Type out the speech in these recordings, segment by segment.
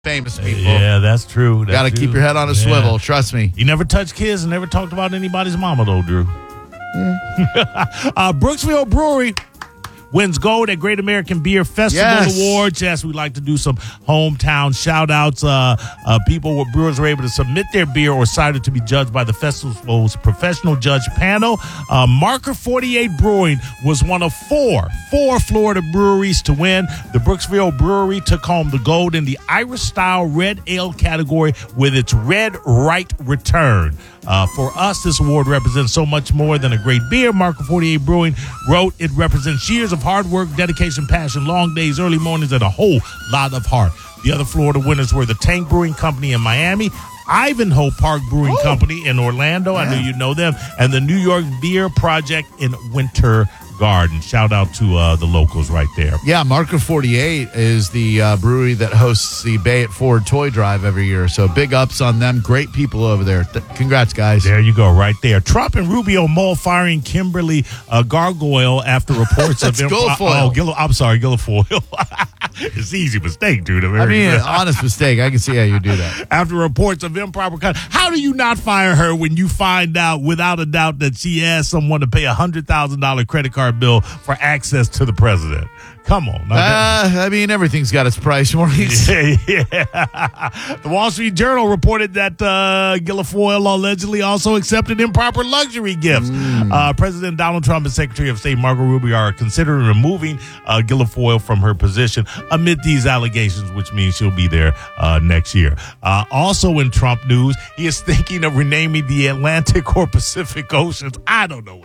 famous people. Yeah, that's true. Got to keep your head on a swivel. Trust me. You never touched kids and never talked about anybody's mama, though, Drew. Brooksville Brewery wins gold at Great American Beer Festival Awards. Yes, we like to do some hometown shout-outs. People with brewers were able to submit their beer or cider to be judged by the festival's professional judge panel. Marker 48 Brewing was one of four Florida breweries to win. The Brooksville Brewery took home the gold in the Irish-style red ale category with its Red Right return. For us, this award represents so much more than a great beer. Marker 48 Brewing wrote, it represents years of hard work, dedication, passion, long days, early mornings, and a whole lot of heart. The other Florida winners were the Tank Brewing Company in Miami, Ivanhoe Park Brewing Company in Orlando. I know you know them. And the New York Beer Project in Winter Garden. Shout out to the locals right there. Yeah, Marker 48 is the brewery that hosts the Bay It Forward Toy Drive every year. So big ups on them. Great people over there. Congrats, guys. There you go, right there. Trump and Rubio Mull firing Kimberly Gargoyle after reports of Guilfoyle. I'm sorry, Guilfoyle. It's an easy mistake, dude. I mean, honest mistake. I can see how you do that. After reports of improper conduct. How do you not fire her when you find out without a doubt that she asked someone to pay a $100,000 credit card bill for access to the president? Come on. I mean, everything's got its price, Maurice. Yeah. The Wall Street Journal reported that Guilfoyle allegedly also accepted improper luxury gifts. President Donald Trump and Secretary of State Marco Rubio are considering removing Guilfoyle from her position amid these allegations, which means she'll be there next year. Also in Trump news, he is thinking of renaming the Atlantic or Pacific Oceans. I don't know what.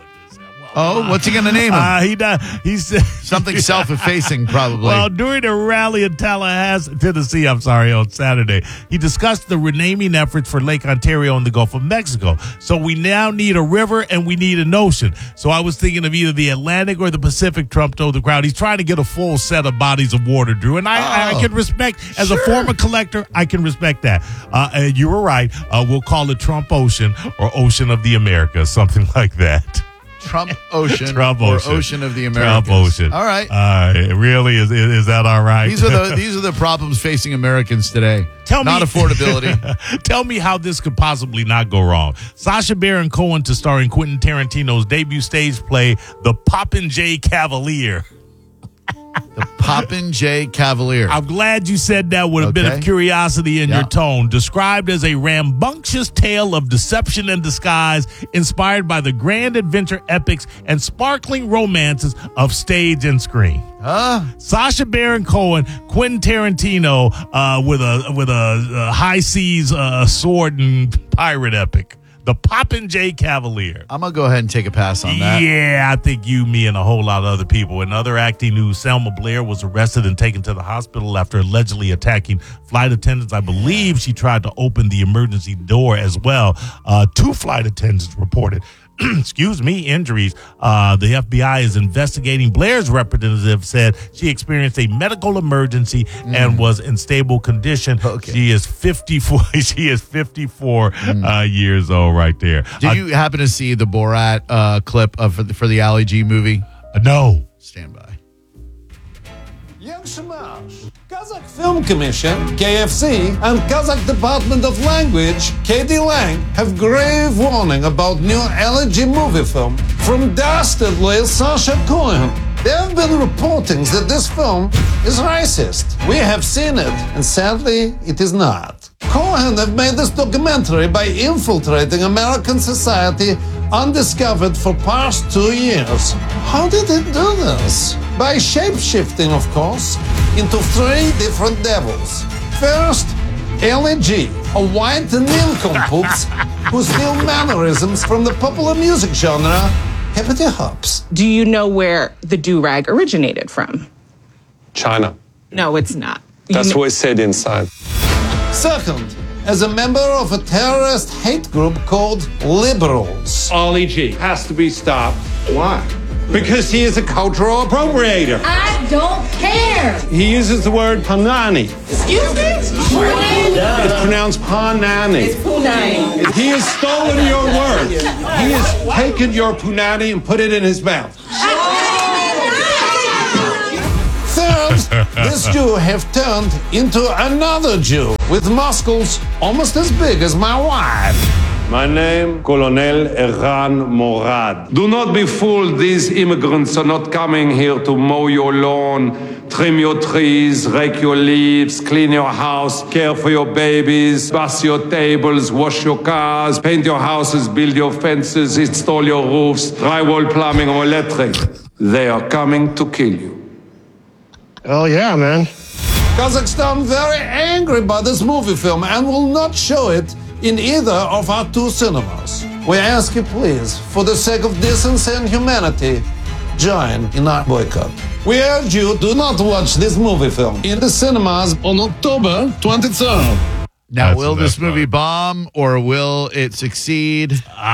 Oh, what's he going to name him? He said something self-effacing, probably. Well, during a rally in Tennessee, on Saturday, he discussed the renaming efforts for Lake Ontario and the Gulf of Mexico. So we now need a river and we need an ocean. So I was thinking of either the Atlantic or the Pacific, Trump told the crowd. He's trying to get a full set of bodies of water, Drew. And I can respect, as a former collector, I can respect that. And you were right. We'll call it Trump Ocean or Ocean of the Americas, something like that. Trump Ocean or Ocean of the Americas. Trump Ocean. All right. Really? Is that all right? These are the problems facing Americans today. Not affordability. Tell me how this could possibly not go wrong. Sacha Baron Cohen to star in Quentin Tarantino's debut stage play, The Popinjay Cavalier. The Popinjay Cavalier. I'm glad you said that with a bit of curiosity in your tone. Described as a rambunctious tale of deception and disguise, inspired by the grand adventure epics and sparkling romances of stage and screen. Sacha Baron Cohen, Quentin Tarantino, with a high seas sword and pirate epic. The Popinjay Cavalier. I'm going to go ahead and take a pass on that. Yeah, I think you, me, and a whole lot of other people. In other acting news, Selma Blair was arrested and taken to the hospital after allegedly attacking flight attendants. I believe she tried to open the emergency door as well. 2 flight attendants reported injuries. The FBI is investigating. Blair's representative said she experienced a medical emergency and was in stable condition. She is 54. She is 54 years old right there. Did you happen to see the Borat clip for the Ali G movie? No. Stand by. Kazakh Film Commission, KFC, and Kazakh Department of Language, KD Lang, have grave warning about new LG movie film from dastardly Sacha Cohen. They have been reporting that this film is racist. We have seen it, and sadly, it is not. Cohen have made this documentary by infiltrating American society undiscovered for past 2 years. How did he do this? By shape-shifting, of course, into 3 different devils. First, Ellie G, a white nincompoops who steal mannerisms from the popular music genre, hippity hops. Do you know where the do-rag originated from? China. No, it's not. That's what it said inside. Second, as a member of a terrorist hate group called Liberals. Ali G has to be stopped. Why? Because he is a cultural appropriator. I don't care. He uses the word panani. Excuse me? It's pronounced panani. It's punani. He has stolen your word. He has taken your punani and put it in his mouth. Third, This Jew have turned into another Jew with muscles almost as big as my wife. My name, Colonel Eran Morad. Do not be fooled. These immigrants are not coming here to mow your lawn, trim your trees, rake your leaves, clean your house, care for your babies, bus your tables, wash your cars, paint your houses, build your fences, install your roofs, drywall, plumbing, or electric. They are coming to kill you. Oh, yeah, man. Kazakhstan very angry by this movie film and will not show it in either of our 2 cinemas. We ask you please, for the sake of decency and humanity, join in our boycott. We urge you, do not watch this movie film in the cinemas on October 23rd. Now, That's will the this best movie part. bomb or will it succeed?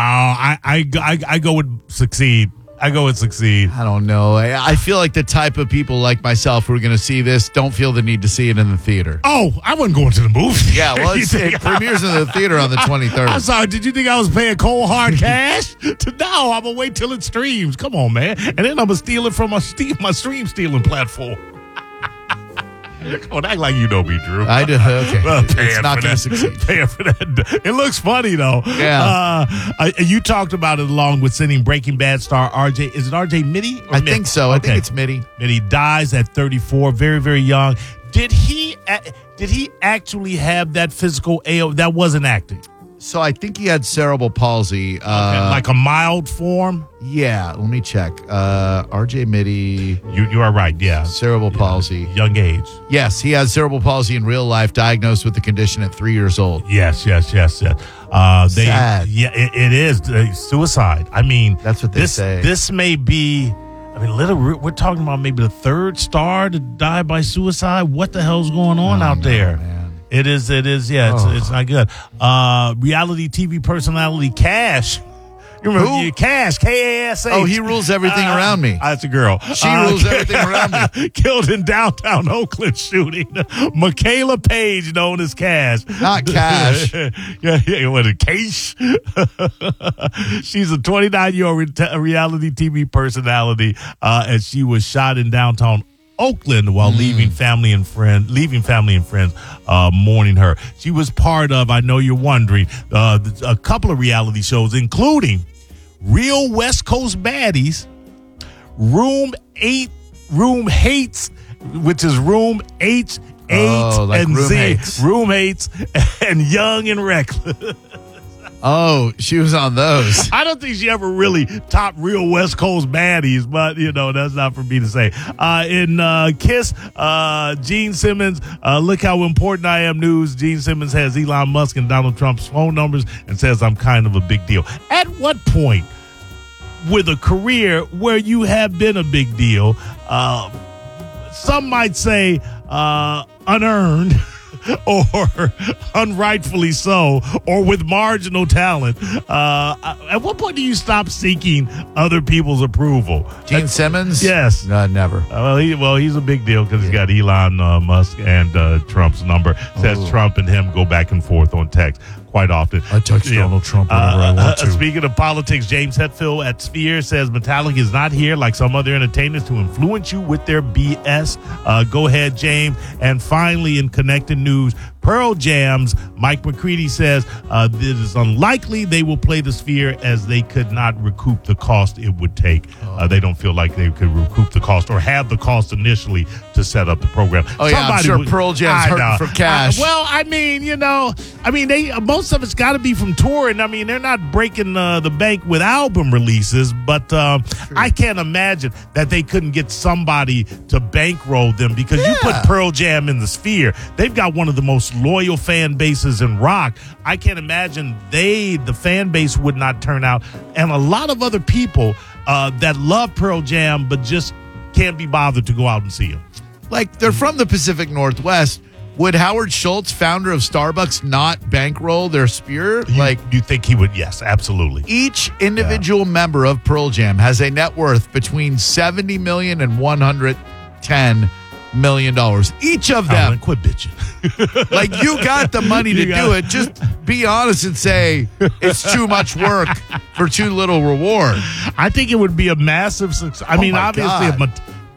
I go with succeed. I go with succeed. I don't know. I feel like the type of people like myself who are going to see this don't feel the need to see it in the theater. Oh, I wasn't going to the movie. Yeah, well, it premieres in the theater on the 23rd. I'm sorry. Did you think I was paying cold hard cash? No, I'm gonna wait till it streams. Come on, man. And then I'm gonna steal it from my stream stealing platform. Come on, act like you know me, Drew. I do. Okay. Paying It's not for going that. to succeed. Paying for that. It looks funny though. Yeah. You talked about it along with sending Breaking Bad star RJ. Is it RJ Mitty? Or I Mitt? think so. I think it's Mitty. Mitty dies at 34, very, very young. Did he actually have that physical ail? That wasn't acting. So I think he had cerebral palsy. Like a mild form? Yeah, let me check. RJ Mitty, You are right, yeah. cerebral palsy. Young age. Yes, he has cerebral palsy in real life, diagnosed with the condition at 3 years old. Yes. Sad. Yeah, it is suicide. I mean, That's what they say. This may be. I mean, we're talking about maybe the 3rd star to die by suicide. What the hell's going on out there? man. It is. Yeah, it's not good. Reality TV personality Cash. You remember Who? Cash? K-A-S-H. Oh, he rules everything around me. That's a girl. She rules everything around me. Killed in downtown Oakland shooting. Michaela Page, known as Cash. Not Cash. yeah, what a Cash? She's a 29-year-old reality TV personality, and she was shot in downtown Oakland while leaving family and friends mourning her. She was part of, I know you're wondering, a couple of reality shows, including Real West Coast Baddies, Room Hates, which is Room H, like and Room Z. Hates. Room Hates and Young and Reckless. Oh, she was on those. I don't think she ever really topped Real West Coast Baddies, but, that's not for me to say. In Kiss, Gene Simmons, look how important I am news. Gene Simmons has Elon Musk and Donald Trump's phone numbers and says I'm kind of a big deal. At what point with a career where you have been a big deal, some might say unearned, or unrightfully so, or with marginal talent, at what point do you stop seeking other people's approval? Gene Simmons? Yes. Never. He's a big deal because he's got Elon Musk and Trump's number. Says Trump and him go back and forth on text quite often. I text Donald Trump whenever I want to. Speaking of politics, James Hetfield at Sphere says Metallica is not here like some other entertainers to influence you with their BS. Go ahead, James. And finally, in connected news, Pearl Jam's Mike McCready says it is unlikely they will play the Sphere as they could not recoup the cost it would take. They don't feel like they could recoup the cost or have the cost initially to set up the program. Oh, yeah, I'm sure Pearl Jam's hurting for cash. Most of it's got to be from touring. I mean, they're not breaking the bank with album releases, but I can't imagine that they couldn't get somebody to bankroll them because you put Pearl Jam in the Sphere. They've got one of the most loyal fan bases in rock. I can't imagine the fan base would not turn out. And a lot of other people that love Pearl Jam but just can't be bothered to go out and see them. Like, they're from the Pacific Northwest. Would Howard Schultz, founder of Starbucks, not bankroll their Sphere? You think he would? Yes, absolutely. Each individual member of Pearl Jam has a net worth between $70 million and $110 million. Each of them. Quit bitching. Like, you got the money to do it. Just be honest and say it's too much work for too little reward. I think it would be a massive success. I mean, my obviously, God. if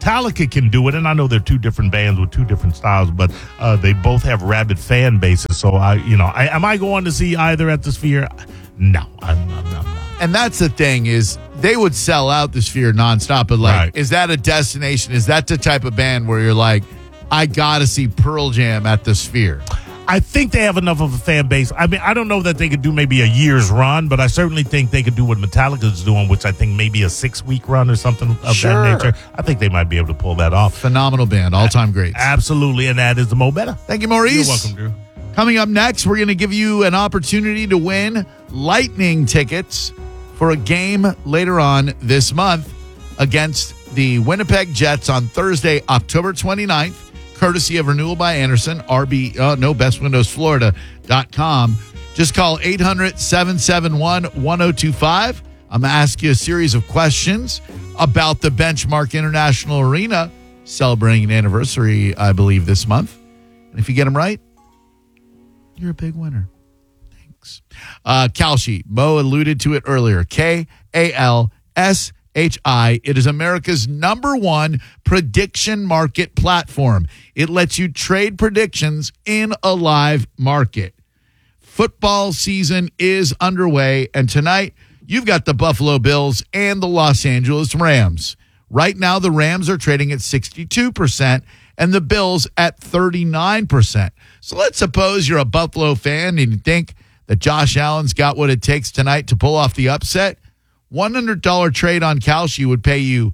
Metallica can do it, and I know they're two different bands with two different styles, but they both have rabid fan bases. So am I going to see either at the Sphere? No, I'm not. And that's the thing is they would sell out the Sphere nonstop, but Right. is that a destination? Is that the type of band where you're like, I got to see Pearl Jam at the Sphere? I think they have enough of a fan base. I mean, I don't know that they could do maybe a year's run, but I certainly think they could do what Metallica's doing, which I think maybe a 6-week run or something of that nature. I think they might be able to pull that off. Phenomenal band, all-time greats. Absolutely, and that is the Mo Better. Thank you, Maurice. You're welcome, Drew. Coming up next, we're going to give you an opportunity to win Lightning tickets for a game later on this month against the Winnipeg Jets on Thursday, October 29th, courtesy of Renewal by Anderson, bestwindowsflorida.com. Just call 800-771-1025. I'm going to ask you a series of questions about the Benchmark International Arena, celebrating an anniversary, I believe, this month. And if you get them right, you're a big winner. Thanks. Kalshi. Mo alluded to it earlier. Kalshi. It is America's #1 prediction market platform. It lets you trade predictions in a live market. Football season is underway, and tonight you've got the Buffalo Bills and the Los Angeles Rams. Right now, the Rams are trading at 62% and the Bills at 39%. So let's suppose you're a Buffalo fan and you think that Josh Allen's got what it takes tonight to pull off the upset. $100 trade on Kalshi would pay you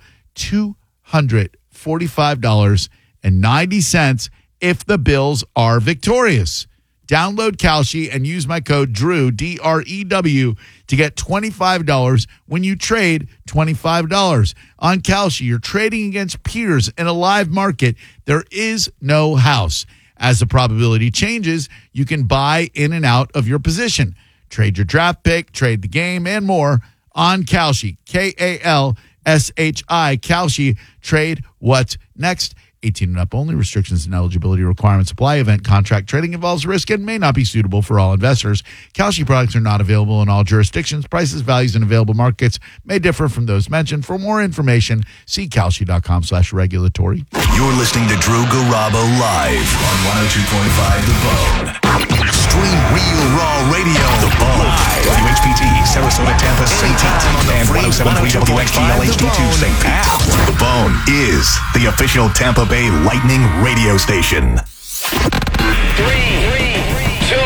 $245.90 if the Bills are victorious. Download Kalshi and use my code DREW, DREW, to get $25 when you trade $25. On Kalshi, you're trading against peers in a live market. There is no house. As the probability changes, you can buy in and out of your position. Trade your draft pick, trade the game, and more on Kalshi. Kalshi. Kalshi. Trade what's next. 18 and up only. Restrictions and eligibility requirements apply. Event contract trading involves risk and may not be suitable for all investors. Kalshi products are not available in all jurisdictions. Prices, values, and available markets may differ from those mentioned. For more information, see Kalshi.com/regulatory. You're listening to Drew Garabo live on 102.5 The Bone. Stream Real Raw Radio. The Bone. WHPT, Sarasota, Tampa, St. Pete. And 107.3 WXTL HD2 St. Pete. The Bone is the official Tampa Bay Lightning radio station. 3, 2,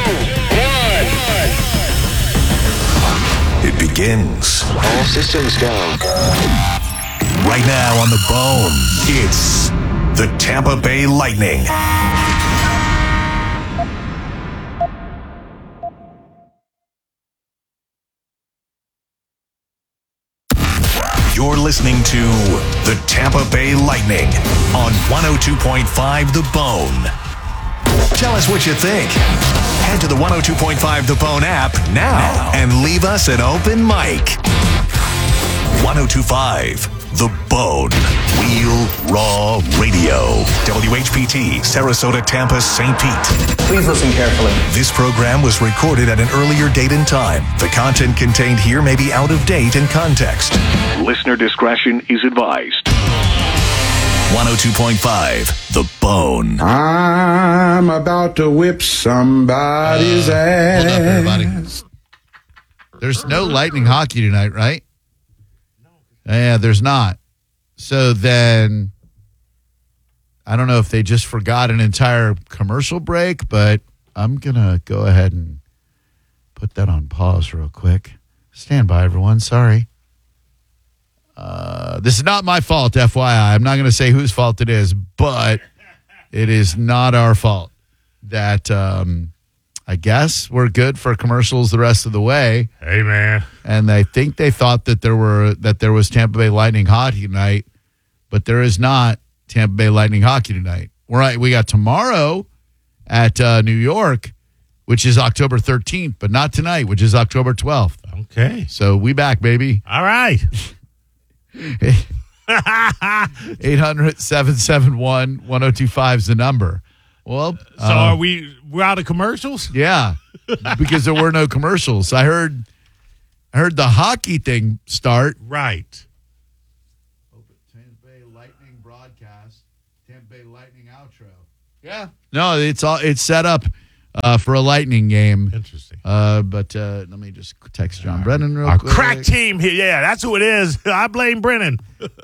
1. It begins. All systems go. Right now on The Bone, it's the Tampa Bay Lightning. You're listening to the Tampa Bay Lightning on 102.5 The Bone. Tell us what you think. Head to the 102.5 The Bone app now and leave us an open mic. 102.5 The Bone. Real Raw Radio. WHPT, Sarasota, Tampa, St. Pete. Please listen carefully. This program was recorded at an earlier date and time. The content contained here may be out of date in context. Listener discretion is advised. 102.5 The Bone. I'm about to whip somebody's ass. Hold up, everybody. There's no Lightning hockey tonight, right? Yeah, there's not. So then, I don't know if they just forgot an entire commercial break, but I'm going to go ahead and put that on pause real quick. Stand by, everyone. Sorry. This is not my fault, FYI. I'm not going to say whose fault it is, but it is not our fault that I guess we're good for commercials the rest of the way. Hey, man. And I think they thought that there was Tampa Bay Lightning hockey tonight, but there is not Tampa Bay Lightning hockey tonight. We got tomorrow at New York, which is October 13th, but not tonight, which is October 12th. Okay. So we back, baby. All right. 800-771-1025 is the number. Well, so we're out of commercials? Yeah, because there were no commercials. I heard the hockey thing start. Right. Tampa Bay Lightning Yeah. No, it's set up for a Lightning game. Interesting. But let me just text John Brennan real Our quick. crack team here. Yeah, that's who it is. I blame Brennan.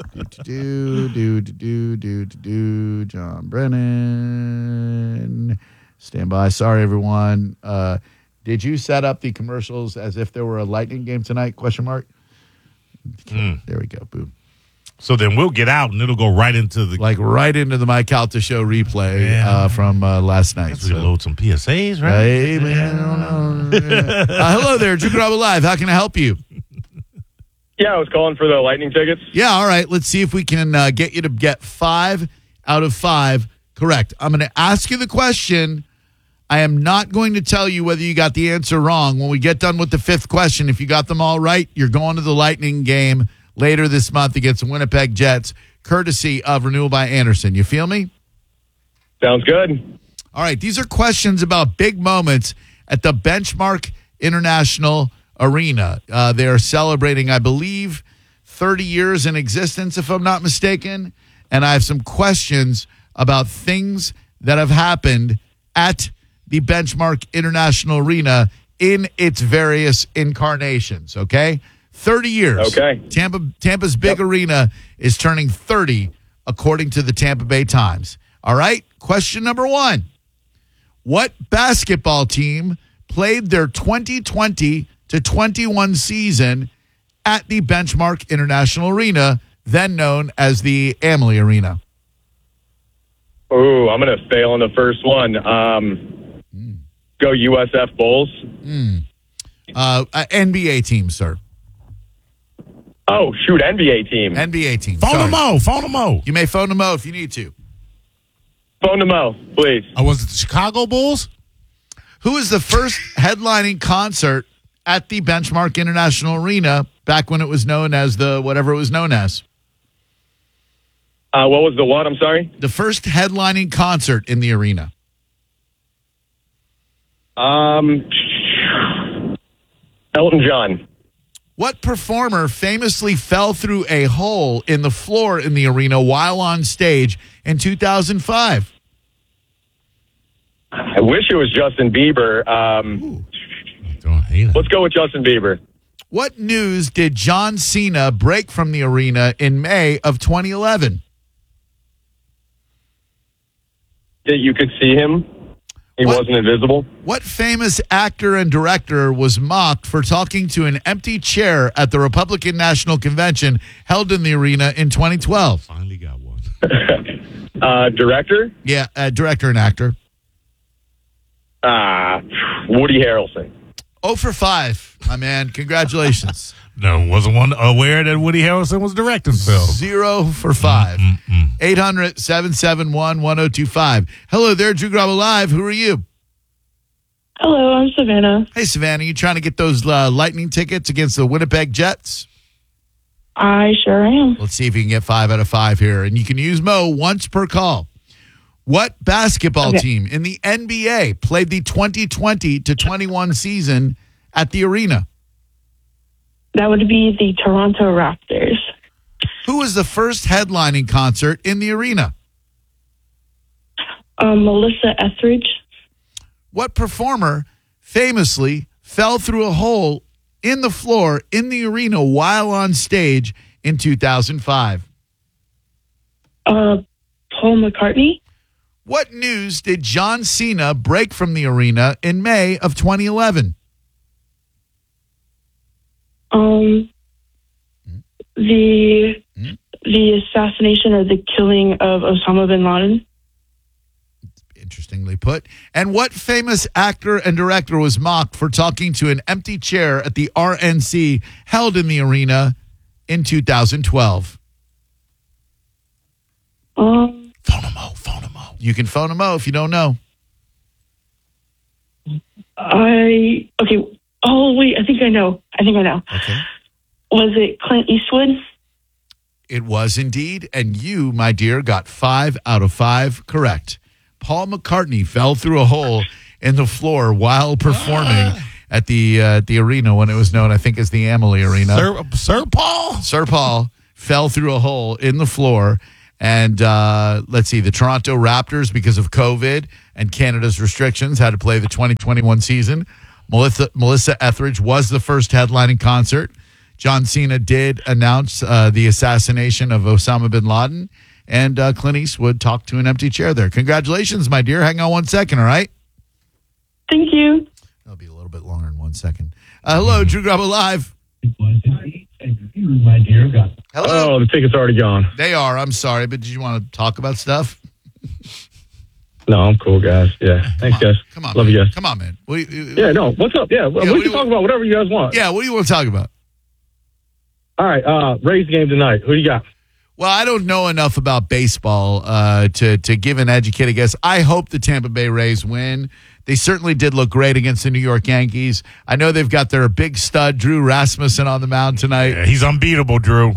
John Brennan. Stand by. Sorry, everyone. Did you set up the commercials as if there were a Lightning game tonight? Question mark. There we go. Boom. So then we'll get out and it'll go right into the Right into the Mike Calta show replay from last night. We load some PSAs, right? Hey, man. I don't know. Hello there, Drew Garabo Live. How can I help you? Yeah, I was calling for the Lightning tickets. Yeah, all right. Let's see if we can get you to get 5 out of 5 correct. I'm going to ask you the question. I am not going to tell you whether you got the answer wrong. When we get done with the 5th question, if you got them all right, you're going to the Lightning game later this month against the Winnipeg Jets, courtesy of Renewal by Anderson. You feel me? Sounds good. All right. These are questions about big moments at the Benchmark International Arena. They are celebrating, I believe, 30 years in existence, if I'm not mistaken. And I have some questions about things that have happened at the Benchmark International Arena in its various incarnations, okay? 30 years. Okay. Tampa's big arena is turning 30, according to the Tampa Bay Times. All right? Question number 1. What basketball team played their 2020-21 season at the Benchmark International Arena, then known as the Amalie Arena? Ooh, I'm going to fail on the first one. Go USF Bulls. NBA team, sir. Oh, shoot, NBA team. NBA team. Phone them Mo. You may phone them if you need to. Phone them out, please. Was it the Chicago Bulls? Who was the first headlining concert at the Benchmark International Arena back when it was known as whatever it was known as? What was the what? I'm sorry? The first headlining concert in the arena. Elton John. What performer famously fell through a hole in the floor in the arena while on stage in 2005? I wish it was Justin Bieber. Don't hate it. Let's go with Justin Bieber. What news did John Cena break from the arena in May of 2011? That you could see him. He wasn't invisible. What famous actor and director was mocked for talking to an empty chair at the Republican National Convention held in the arena in 2012? Finally got one. Director? Yeah, director and actor. Woody Harrelson. 0 for 5, my man. Congratulations. No, wasn't one aware that Woody Harrelson was directing film. 0 for 5. 800-771-1025. Hello there, Drew Garabo Live. Who are you? Hello, I'm Savannah. Hey, Savannah. You trying to get those Lightning tickets against the Winnipeg Jets? I sure am. Let's see if you can get 5 out of 5 here. And you can use Mo once per call. What basketball team in the NBA played the 2020-21 season at the arena? That would be the Toronto Raptors. Who was the first headlining concert in the arena? Melissa Etheridge. What performer famously fell through a hole in the floor in the arena while on stage in 2005? Paul McCartney. What news did John Cena break from the arena in May of 2011? The assassination or the killing of Osama bin Laden. Interestingly put. And what famous actor and director was mocked for talking to an empty chair at the RNC held in the arena in 2012? Phone him out. You can phone him if you don't know. Okay. Oh, wait. I think I know. Okay. Was it Clint Eastwood? It was indeed. And you, my dear, got 5 out of 5 correct. Paul McCartney fell through a hole in the floor while performing at the arena when it was known, I think, as the Amalie Arena. Sir Paul? Sir Paul fell through a hole in the floor And let's see, the Toronto Raptors, because of COVID and Canada's restrictions, had to play the 2021 season. Melissa Etheridge was the first headlining concert. John Cena did announce the assassination of Osama bin Laden. And Clint Eastwood talked to an empty chair there. Congratulations, my dear. Hang on 1 second, all right? Thank you. That'll be a little bit longer in 1 second. Hello, Drew Garabo Live. Hello. Oh, the ticket's already gone. They are. I'm sorry, but did you want to talk about stuff? No, I'm cool, guys. Yeah. Thanks, guys. Come on. Love man. you guys. Come on, man. Yeah, no. What's up? Yeah, we can talk about whatever you guys want. Yeah, what do you want to talk about? All right, Rays game tonight. Who do you got? Well, I don't know enough about baseball to give an educated guess. I hope the Tampa Bay Rays win. They certainly did look great against the New York Yankees. I know they've got their big stud, Drew Rasmussen, on the mound tonight. Yeah, he's unbeatable, Drew.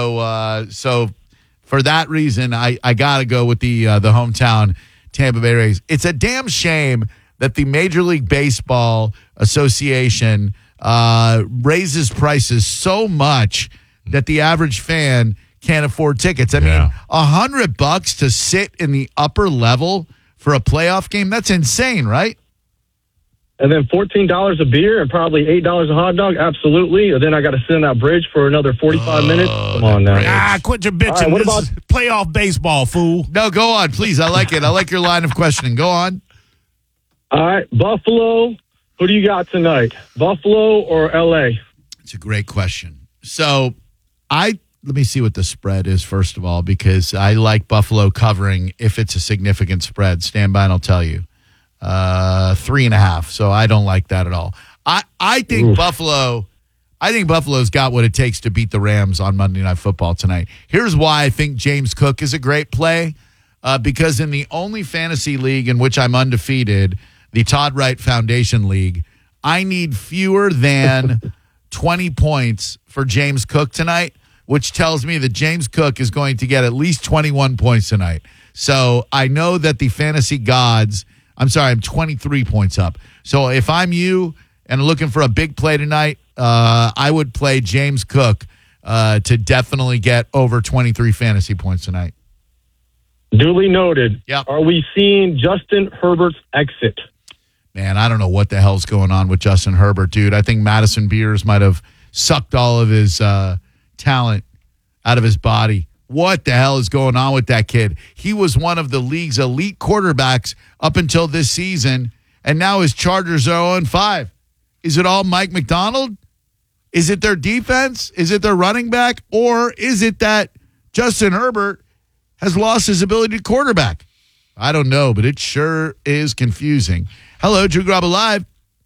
So for that reason, I got to go with the hometown Tampa Bay Rays. It's a damn shame that the Major League Baseball Association raises prices so much that the average fan can't afford tickets. I mean, $100 to sit in the upper level for a playoff game, that's insane, right? And then $14 a beer and probably $8 a hot dog? Absolutely. And then I got to sit in that bridge for another 45 minutes? Come on now. Quit your bitching. Right, what about playoff baseball, fool? No, go on, please. I like it. I like your line of questioning. Go on. All right, Buffalo. Who do you got tonight? Buffalo or L.A.? It's a great question. So let me see what the spread is, first of all, because I like Buffalo covering if it's a significant spread. Stand by and I'll tell you. 3.5. So I don't like that at all. I think Buffalo's got what it takes to beat the Rams on Monday Night Football tonight. Here's why I think James Cook is a great play. Because in the only fantasy league in which I'm undefeated, the Todd Wright Foundation League, I need fewer than 20 points for James Cook tonight, which tells me that James Cook is going to get at least 21 points tonight. So I know that the fantasy gods, I'm 23 points up. So if I'm you and looking for a big play tonight, I would play James Cook to definitely get over 23 fantasy points tonight. Duly noted. Yep. Are we seeing Justin Herbert's exit? Man, I don't know what the hell's going on with Justin Herbert, dude. I think Madison Beers might have sucked all of his talent out of his body. What the hell is going on with that kid? He was one of the league's elite quarterbacks up until this season, and now his Chargers are 0-5. Is it all Mike McDonald? Is it their defense? Is it their running back? Or is it that Justin Herbert has lost his ability to quarterback? I don't know, but it sure is confusing. Hello, Drew Garabo Live.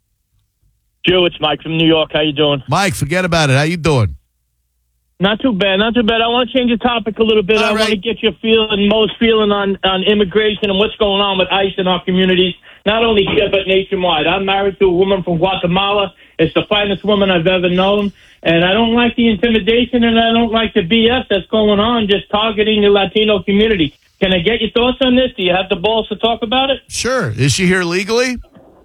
Joe, it's Mike from New York. How you doing? Mike, forget about it. How you doing? Not too bad, not too bad. I want to change the topic a little bit. I want to get your most feeling on immigration and what's going on with ICE in our communities, not only here but nationwide. I'm married to a woman from Guatemala. It's the finest woman I've ever known, and I don't like the intimidation and I don't like the BS that's going on, just targeting the Latino community. Can I get your thoughts on this? Do you have the balls to talk about it? Sure. Is she here legally?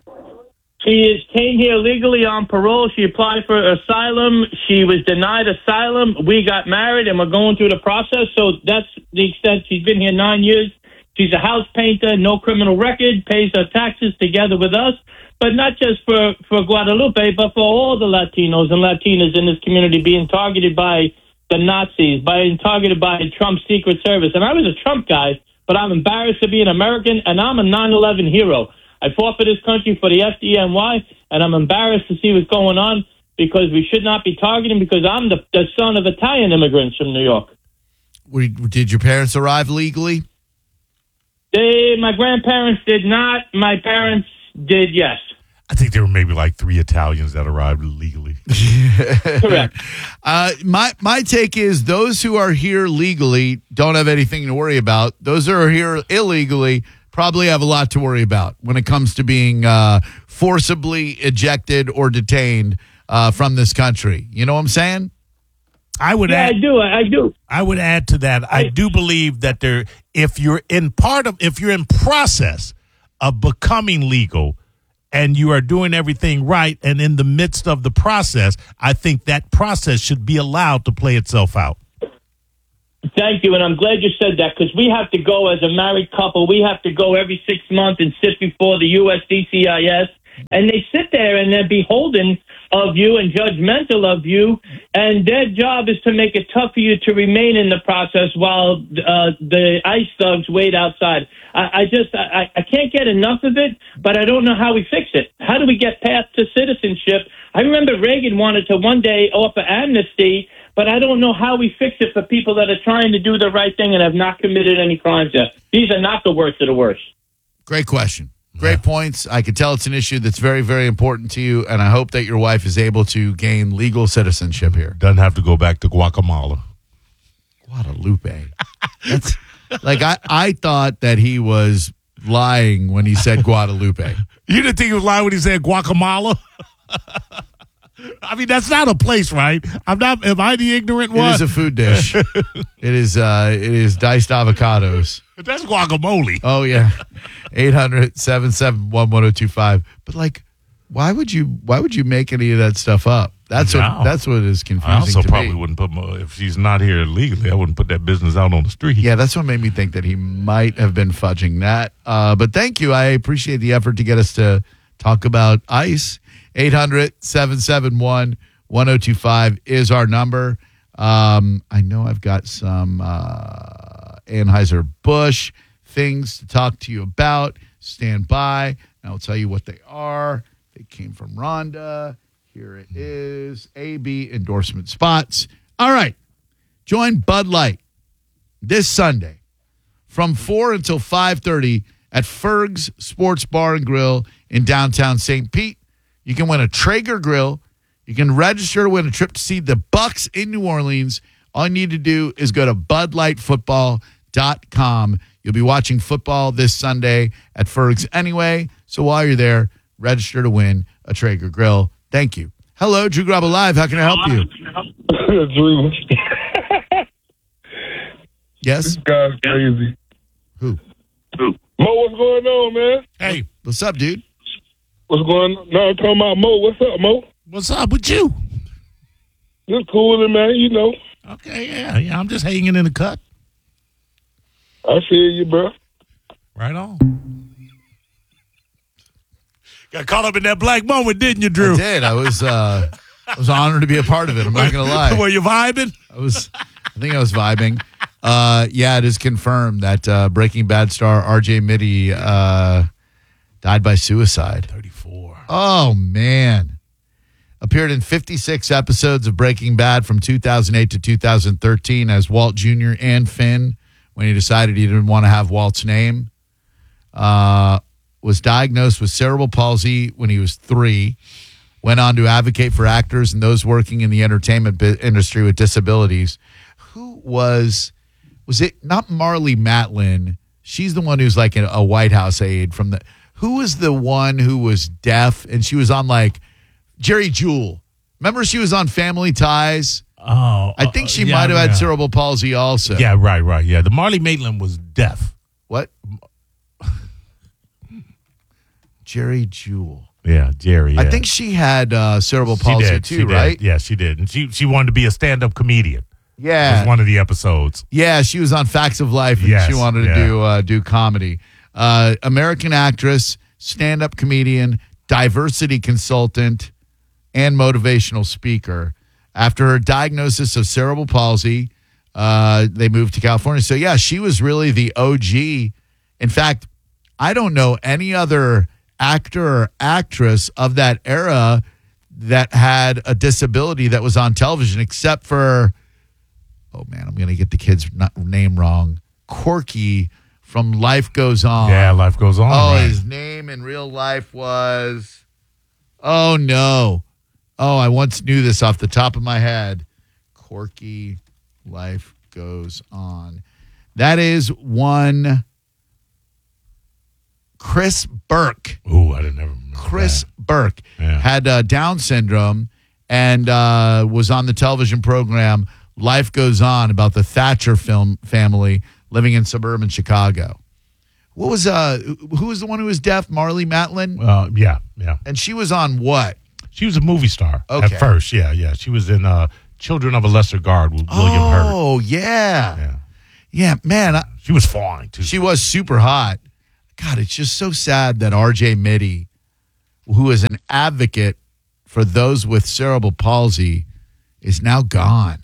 She came here legally on parole. She applied for asylum. She was denied asylum. We got married, and we're going through the process. So that's the extent. She's been here 9 years. She's a house painter, no criminal record, pays her taxes together with us. But not just for Guadalupe, but for all the Latinos and Latinas in this community being targeted by the Nazis, being targeted by Trump's Secret Service. And I was a Trump guy, but I'm embarrassed to be an American, and I'm a 9/11 hero. I fought for this country for the FDNY, and I'm embarrassed to see what's going on because we should not be targeting because I'm the son of Italian immigrants from New York. Did your parents arrive legally? My grandparents did not. My parents did, yes. I think there were maybe like 3 Italians that arrived legally. Correct. My take is those who are here legally don't have anything to worry about. Those who are here illegally probably have a lot to worry about when it comes to being forcibly ejected or detained from this country. You know what I'm saying? I would add. I do. I would add to that. I do believe that if you're in process of becoming legal and you are doing everything right and in the midst of the process, I think that process should be allowed to play itself out. Thank you, and I'm glad you said that because we have to go as a married couple. We have to go every 6 months and sit before the USDCIS, and they sit there and they're beholden of you and judgmental of you, and their job is to make it tough for you to remain in the process while the ICE thugs wait outside. I can't get enough of it, but I don't know how we fix it. How do we get past to citizenship? I remember Reagan wanted to one day offer amnesty, but I don't know how we fix it for people that are trying to do the right thing and have not committed any crimes yet. These are not the worst of the worst. Great question. Great points. I can tell it's an issue that's very, very important to you, and I hope that your wife is able to gain legal citizenship here. Doesn't have to go back to Guatemala. Guadalupe. That's like I thought that he was lying when he said Guadalupe. You didn't think he was lying when he said Guatemala? I mean, that's not a place, right? Am I the ignorant one? It is a food dish. It is diced avocados. That's guacamole. Oh yeah. 800-771-1025. But like, why would you make any of that stuff up? That's what is confusing. I also to probably me. wouldn't put if she's not here legally, I wouldn't put that business out on the street. Yeah, that's what made me think that he might have been fudging that. But thank you. I appreciate the effort to get us to talk about ICE. 800-771-1025 is our number. I know I've got some Anheuser-Busch things to talk to you about. Stand by, and I'll tell you what they are. They came from Rhonda. Here it is. AB endorsement spots. All right. Join Bud Light this Sunday from 4 until 5:30 at Ferg's Sports Bar and Grill in downtown St. Pete. You can win a Traeger grill. You can register to win a trip to see the Bucks in New Orleans. All you need to do is go to BudLightFootball.com. You'll be watching football this Sunday at Ferg's anyway. So while you're there, register to win a Traeger grill. Thank you. Hello, Drew Garabo Live. How can I help you? Drew. Yes? This guy's crazy. Who? Mo, what's going on, man? Hey. What's up, dude? What's going on? No, I'm talking about Mo. What's up, Mo? What's up with you? Just cooling, man, you know. Okay, yeah. I'm just hanging in the cut. I feel you, bro. Right on. Got caught up in that black moment, didn't you, Drew? I did. I was honored to be a part of it. I'm not going to lie. Were you vibing? I think I was vibing. Yeah, it is confirmed that Breaking Bad star R.J. Mitty died by suicide. 34. Oh, man. Appeared in 56 episodes of Breaking Bad from 2008 to 2013 as Walt Jr. and Finn when he decided he didn't want to have Walt's name. Was diagnosed with cerebral palsy when he was 3. Went on to advocate for actors and those working in the entertainment industry with disabilities. Who was it not Marlee Matlin? She's the one who's like a White House aide from the. Who was the one who was deaf and she was on like Jerry Jewell? Remember she was on Family Ties? Oh, I think she might have had cerebral palsy also. Yeah, right. Yeah, the Marlee Matlin was deaf. What? Jerry Jewell. Yeah, Jerry. Yeah. I think she had cerebral palsy too, right? Yeah, she did. And she wanted to be a stand-up comedian. Yeah. It was one of the episodes. Yeah, she was on Facts of Life and she wanted to do comedy. American actress, stand-up comedian, diversity consultant, and motivational speaker. After her diagnosis of cerebral palsy, they moved to California. So, yeah, she was really the OG. In fact, I don't know any other actor or actress of that era that had a disability that was on television except for, oh, man, I'm going to get the kid's name wrong, Corky from Life Goes On. Yeah, Life Goes On. Oh, right. His name in real life was, oh, no. Oh, I once knew this off the top of my head. Corky, Life Goes On. That is one Chris Burke. Ooh, I didn't ever remember Chris that. Burke had Down syndrome and was on the television program Life Goes On about the Thatcher family living in suburban Chicago. What was who was the one who was deaf? Marlee Matlin? Yeah. And she was on what? She was a movie star at first. Yeah. She was in Children of a Lesser God with William Hurt. Oh, yeah. Yeah, man. She was fine, too. She was super hot. God, it's just so sad that R.J. Mitty, who is an advocate for those with cerebral palsy, is now gone.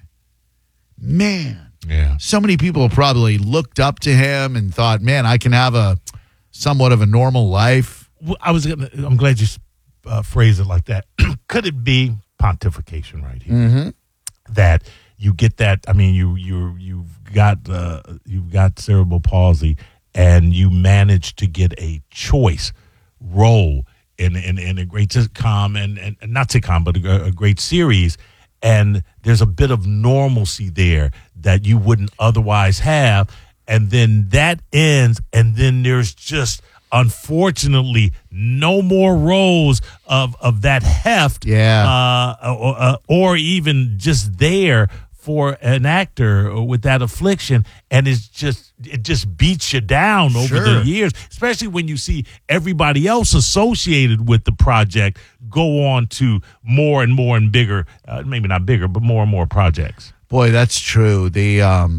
Man. Yeah. So many people probably looked up to him and thought, man, I can have a somewhat of a normal life. I'm glad you phrased it like that. Could it be pontification right here? Mm-hmm. That you get that, I mean, you've got cerebral palsy and you manage to get a choice role in a great sitcom and not sitcom, but a great series. And there's a bit of normalcy there that you wouldn't otherwise have. And then that ends. And then there's just, unfortunately, no more roles of that heft. Yeah. Or even just there for an actor with that affliction, and it just beats you down over the years, especially when you see everybody else associated with the project go on to more and more and bigger, maybe not bigger, but more and more projects. Boy, that's true. The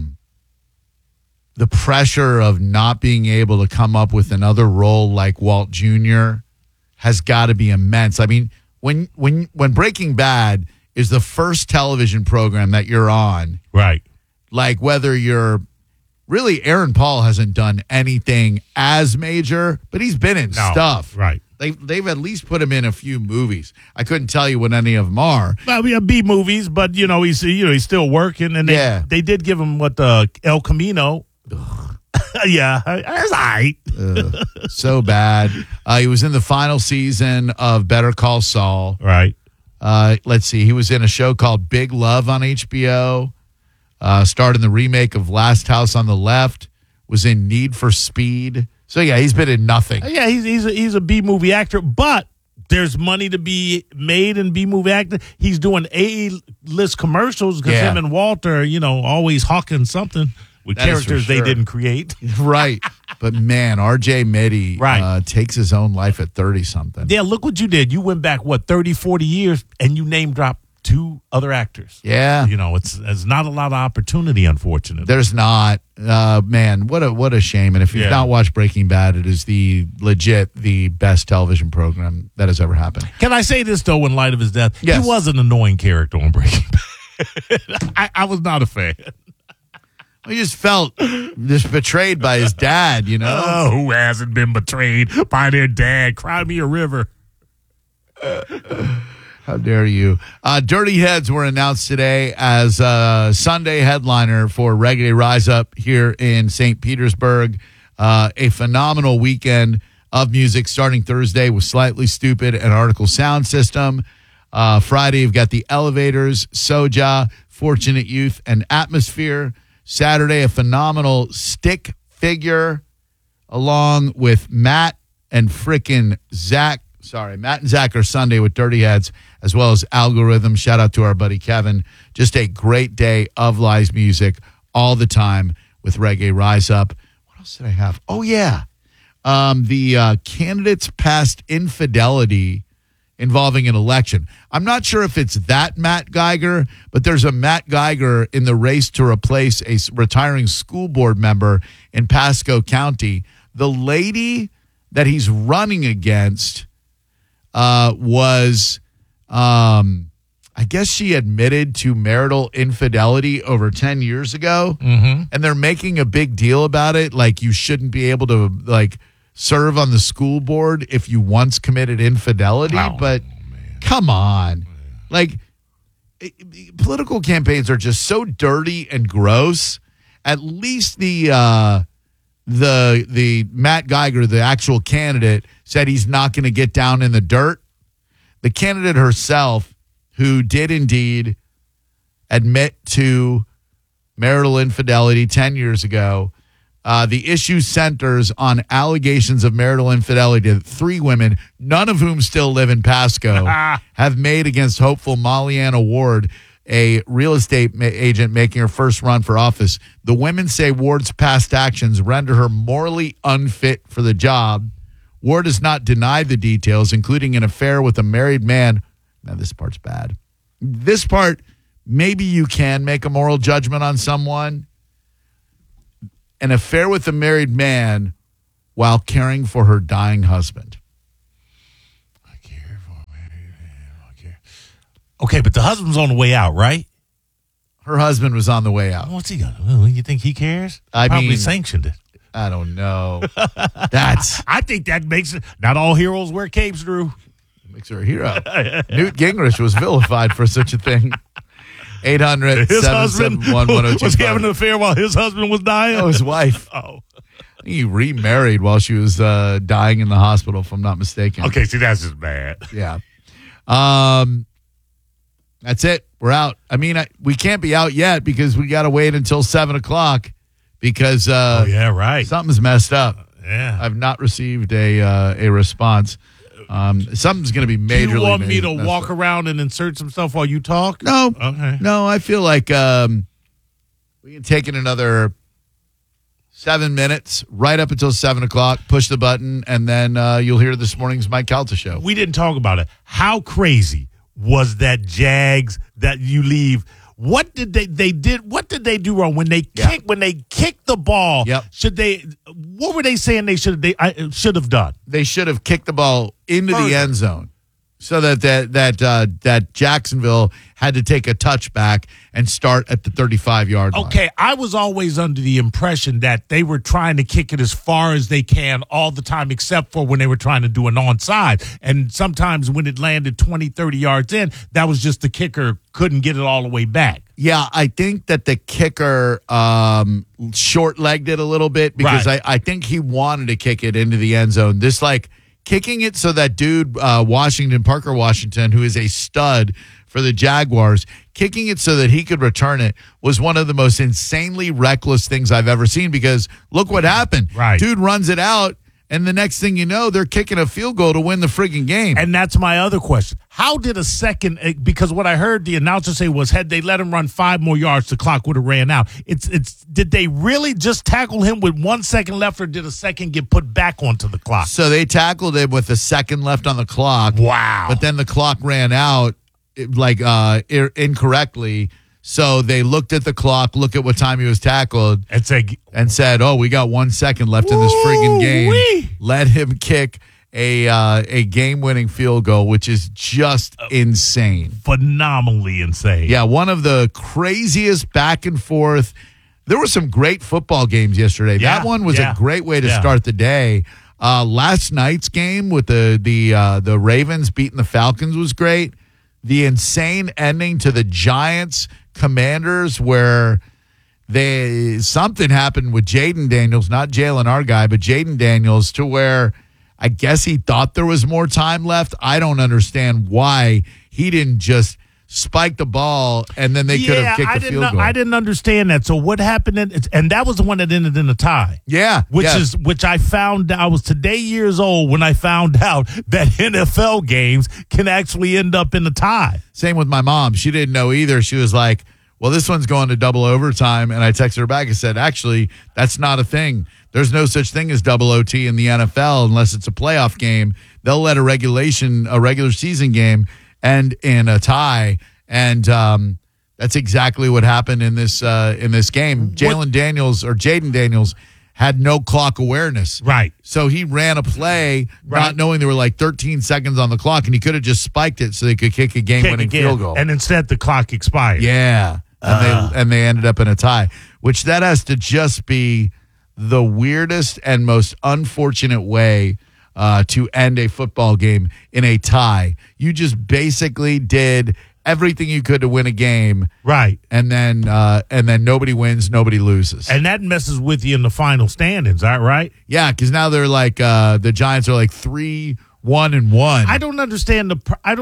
pressure of not being able to come up with another role like Walt Jr. has got to be immense. I mean, when Breaking Bad is the first television program that you're on. Right. Like whether you're really, Aaron Paul hasn't done anything as major, but he's been in stuff. Right. They've at least put him in a few movies. I couldn't tell you what any of them are. Well, we have B movies, but he's still working, and they did give him El Camino. Yeah, that's all right. So bad. He was in the final season of Better Call Saul. Right. Let's see. He was in a show called Big Love on HBO. Starred in the remake of Last House on the Left. Was in Need for Speed. So yeah, he's been in nothing. Yeah, he's a B movie actor, but there's money to be made in B movie acting. He's doing A-list commercials because him and Walter, always hawking something with characters they didn't create. Right. But man, R.J. Mitty takes his own life at 30-something. Yeah, look what you did. You went back, 30, 40 years, and you name-dropped 2 other actors. Yeah. It's not a lot of opportunity, unfortunately. There's not. Man, what a shame. And if you've not watched Breaking Bad, it is the best television program that has ever happened. Can I say this, though, in light of his death? Yes. He was an annoying character on Breaking Bad. I was not a fan. He just felt betrayed by his dad, Oh, who hasn't been betrayed by their dad? Cry me a river. How dare you? Dirty Heads were announced today as a Sunday headliner for Reggae Rise Up here in St. Petersburg. A phenomenal weekend of music starting Thursday with Slightly Stupid and Article Sound System. Friday, you've got the Elevators, Soja, Fortunate Youth, and Atmosphere. Saturday, a phenomenal Stick Figure along with Matt and Zach. Sorry, Matt and Zach are Sunday with Dirty Heads, as well as Algorithm. Shout out to our buddy Kevin. Just a great day of live music all the time with Reggae Rise Up. What else did I have? Oh, yeah. The candidates past infidelity involving an election. I'm not sure if it's that Matt Geiger, but there's a Matt Geiger in the race to replace a retiring school board member in Pasco County. The lady that he's running against was, I guess she admitted to marital infidelity over 10 years ago. Mm-hmm. And they're making a big deal about it. Like you shouldn't be able to serve on the school board if you once committed infidelity. But come on. Political campaigns are just so dirty and gross. At least the Matt Geiger, the actual candidate, said he's not going to get down in the dirt. The candidate herself, who did indeed admit to marital infidelity 10 years ago, the issue centers on allegations of marital infidelity that 3 women, none of whom still live in Pasco, have made against hopeful Molly-Ann Ward, a real estate agent making her first run for office. The women say Ward's past actions render her morally unfit for the job. Ward has not denied the details, including an affair with a married man. Now, this part's bad. This part maybe you can make a moral judgment on someone. An affair with a married man while caring for her dying husband. I care for a married man. I care. Okay, but the husband's on the way out, right? Her husband was on the way out. What's he gonna do? You think he cares? Probably sanctioned it. I don't know. I think that makes it. Not all heroes wear capes, Drew. Makes her a hero. Newt Gingrich was vilified for such a thing. 800-771-1025. Was he having an affair while his husband was dying? Oh, his wife. Oh. He remarried while she was dying in the hospital, if I'm not mistaken. Okay, see, that's just bad. Yeah. That's it. We're out. I mean, we can't be out yet because we got to wait until 7 o'clock because something's messed up. Yeah. I've not received a response. Something's going to be majorly. Do you want me to walk around and insert some stuff while you talk? No. Okay. No, I feel like we can take it another 7 minutes, right up until 7 o'clock, push the button, and then you'll hear this morning's Mike Calta show. We didn't talk about it. How crazy was that Jags that you leave? What did they do wrong when they kicked the ball? Yep. What were they saying they should have done? They should have kicked the ball into the end zone so that Jacksonville had to take a touchback and start at the 35-yard line. Okay, I was always under the impression that they were trying to kick it as far as they can all the time, except for when they were trying to do an onside. And sometimes when it landed 20, 30 yards in, that was just the kicker couldn't get it all the way back. Yeah, I think that the kicker short-legged it a little bit because I think he wanted to kick it into the end zone. This, kicking it so that dude, Parker Washington, who is a stud for the Jaguars, kicking it so that he could return it was one of the most insanely reckless things I've ever seen because look what happened. Right. Dude runs it out, and the next thing you know, they're kicking a field goal to win the friggin' game. And that's my other question. How did because what I heard the announcer say was had they let him run 5 more yards, the clock would have ran out. Did they really just tackle him with 1 second left, or did a second get put back onto the clock? So they tackled him with a second left on the clock. Wow. But then the clock ran out incorrectly. So they looked at the clock, looked at what time he was tackled, and said, "Oh, we got 1 second left in this friggin' game." Let him kick a game-winning field goal, which is just insane, phenomenally insane. Yeah, one of the craziest back and forth. There were some great football games yesterday. Yeah, that one was a great way to start the day. Last night's game with the Ravens beating the Falcons was great. The insane ending to the Giants Commanders where something happened with Jaden Daniels, not Jalen, our guy, but Jaden Daniels, to where I guess he thought there was more time left. I don't understand why he didn't just spike the ball and then they could have kicked the field goal. I didn't understand that. So what happened? And that was the one that ended in a tie. Yeah. Which I found I was today years old when I found out that NFL games can actually end up in a tie. Same with my mom. She didn't know either. She was like, well, this one's going to double overtime. And I texted her back and said, actually, that's not a thing. There's no such thing as double OT in the NFL unless it's a playoff game. They'll let a regular season game end in a tie. And that's exactly what happened in this game. Jaden Daniels had no clock awareness. Right. So he ran a play not knowing there were like 13 seconds on the clock, and he could have just spiked it so they could kick a game-winning field goal. And instead the clock expired. Yeah. And they ended up in a tie, which that has to just be the weirdest and most unfortunate way to end a football game in a tie. You just basically did everything you could to win a game, right? And then nobody wins, nobody loses, and that messes with you in the final standings. Is that right? Yeah, because now they're like the Giants are like 3-1-1. I don't understand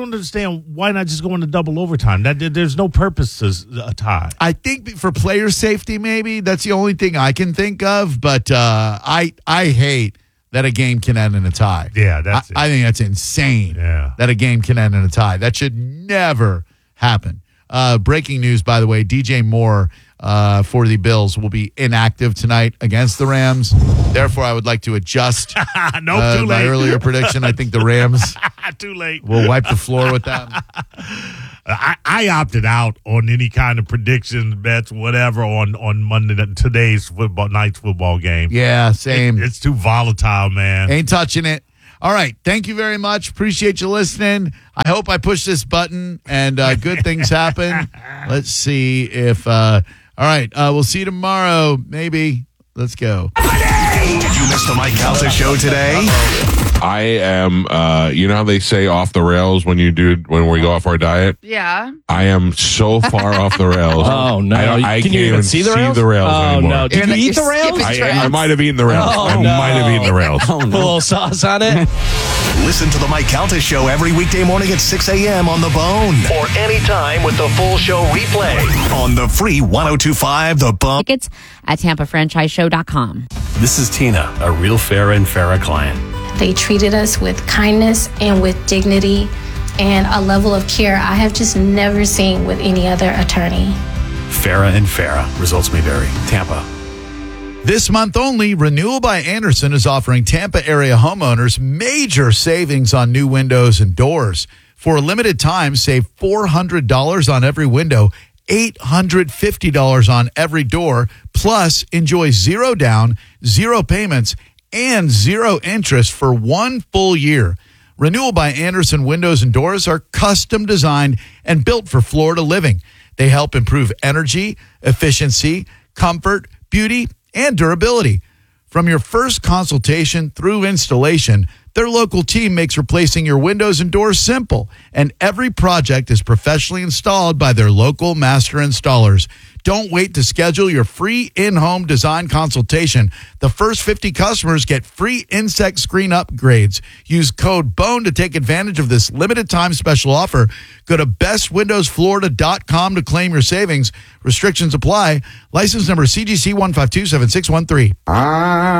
why not just go into double overtime. There's no purpose to a tie. I think for player safety, maybe that's the only thing I can think of. But I hate that a game can end in a tie. Yeah, I think that's insane. Yeah. That a game can end in a tie. That should never happen. Breaking news, by the way, DJ Moore for the Bills will be inactive tonight against the Rams. Therefore, I would like to adjust my earlier prediction. I think the Rams too late. will wipe the floor with them. I opted out on any kind of predictions, bets, whatever on today's night's football game. Yeah, same. It's too volatile, man. Ain't touching it. All right. Thank you very much. Appreciate you listening. I hope I push this button and good things happen. Let's see if. All right. We'll see you tomorrow. Maybe. Let's go. Did you miss the Mike Calta show today? I am, you know how they say off the rails when we go off our diet? Yeah. I am so far off the rails. Oh, no. I Can can't you even see the rails? anymore. No. Did you eat the rails? I might have eaten the rails. I might have eaten the rails. Put a little sauce on it. Listen to the Mike Calta show every weekday morning at 6 a.m. on The Bone. Or anytime with the full show replay on the free 102.5 The Bone. Tickets at TampaFranchiseShow.com. This is Tina, a real Farrah and Farrah client. They treated us with kindness and with dignity and a level of care I have just never seen with any other attorney. Farrah and Farrah. Results may vary. Tampa. This month only, Renewal by Andersen is offering Tampa area homeowners major savings on new windows and doors. For a limited time, save $400 on every window, $850 on every door, plus enjoy 0 down, 0 payments, and 0 interest for 1 full year. Renewal by Andersen windows and doors are custom designed and built for Florida living. They help improve energy, efficiency, comfort, beauty, and durability. From your first consultation through installation, their local team makes replacing your windows and doors simple, and every project is professionally installed by their local master installers. Don't wait to schedule your free in-home design consultation. The first 50 customers get free insect screen upgrades. Use code BONE to take advantage of this limited time special offer. Go to bestwindowsflorida.com to claim your savings. Restrictions apply. License number CGC 1527613.